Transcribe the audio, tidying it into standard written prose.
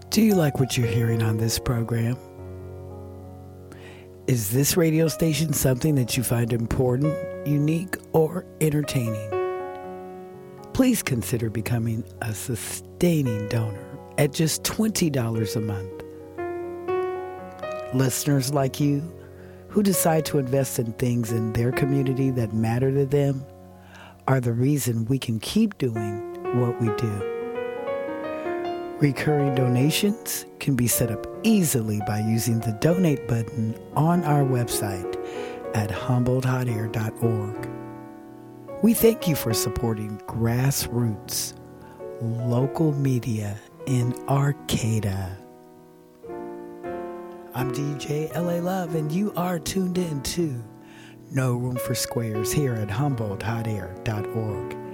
Do you like what you're hearing on this program? Is this radio station something that you find important, unique, or entertaining? Please consider becoming a sustaining donor at just $20 a month. Listeners like you who decide to invest in things in their community that matter to them are the reason we can keep doing what we do. Recurring donations can be set up easily by using the donate button on our website at HumboldHotAir.org. We thank you for supporting grassroots local media in Arcata. I'm DJ L.A. Love, and you are tuned in to No Room for Squares here at HumboldHotAir.org.